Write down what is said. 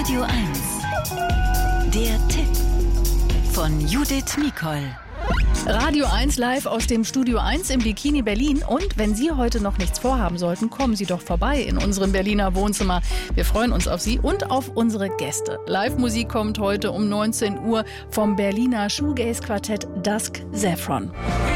Radio 1. Der Tipp von Judith Mikol. Radio 1 live aus dem Studio 1 im Bikini Berlin. Und wenn Sie heute noch nichts vorhaben sollten, kommen Sie doch vorbei in unserem Berliner Wohnzimmer. Wir freuen uns auf Sie und auf unsere Gäste. Live-Musik kommt heute um 19 Uhr vom Berliner Shoegaze-Quartett Dusk Saffron.